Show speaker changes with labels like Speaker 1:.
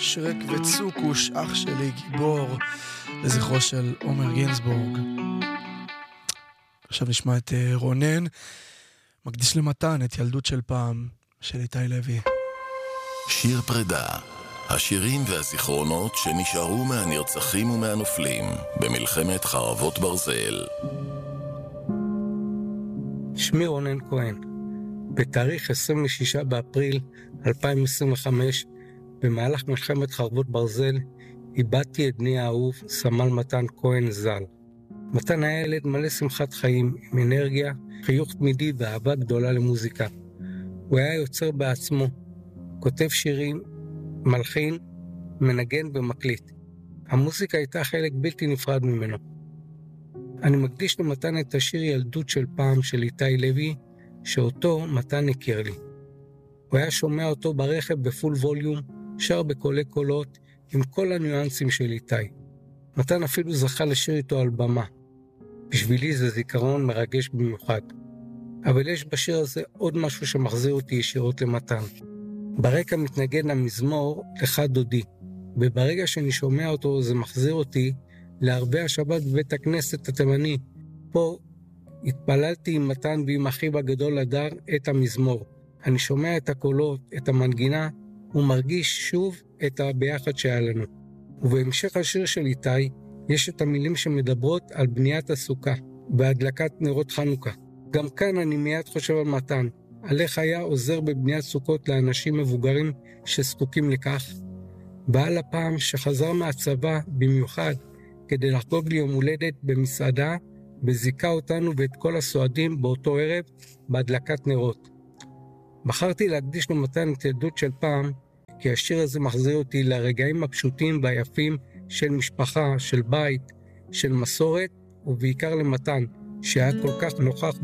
Speaker 1: שרק וצוקוש, אח שלי גיבור, לזכרו של עומר גינזבורג. עכשיו נשמע את רונן, מקדיש למתן את ילדות של פעם, של איתי לוי.
Speaker 2: שיר פרידה, השירים והזיכרונות שנשארו מהנרצחים ומהנופלים במלחמת חרבות ברזל.
Speaker 3: שמי רונן כהן. בתאריך 26 באפריל 2025, במהלך מלחמת חרבות ברזל, איבדתי את בני האהוב, סמל מתן כהן ז"ל. מתן היה ילד מלא שמחת חיים, עם אנרגיה, חיוך תמידי ואהבה גדולה למוזיקה. הוא היה יוצר בעצמו, כותב שירים, מלחין, מנגן ומקליט. המוזיקה הייתה חלק בלתי נפרד ממנו. אני מקדיש למתן את השיר ילדות של פעם של איתי לוי, שאותו מתן הכיר לי. הוא היה שומע אותו ברכב בפול ווליום, שר בקולי קולות, עם כל הניואנסים של איתי. מתן אפילו זכה לשיר איתו על במה. בשבילי זה זיכרון מרגש במיוחד. אבל יש בשיר הזה עוד משהו שמחזיר אותי ישירות למתן. ברקע מתנגן המזמור לך דודי, וברגע שאני שומע אותו זה מחזיר אותי לערבי השבת בבית הכנסת התימני. פה התפללתי עם מתן ועם אחיו הגדול הדר את המזמור. אני שומע את הקולות, את המנגינה, ומרגיש שוב את הביחד שהיה לנו. ובהמשך השיר של איתי, יש את המילים שמדברות על בניית הסוכה והדלקת נרות חנוכה. גם כאן אני מיד חושב על מתן, על איך היה עוזר בבניית סוכות לאנשים מבוגרים שזקוקים לכך, ועל הפעם שחזר מהצבא במיוחד כדי לחגוג לי יום הולדת במסעדה, וזיקה אותנו ואת כל הסועדים באותו ערב בהדלקת נרות. בחרתי להקדיש למתן את ילדות של פעם, כי השיר הזה מחזיר אותי לרגעים הפשוטים והיפים של משפחה, של בית, של מסורת, ובעיקר למתן, שהיה כל כך נוכח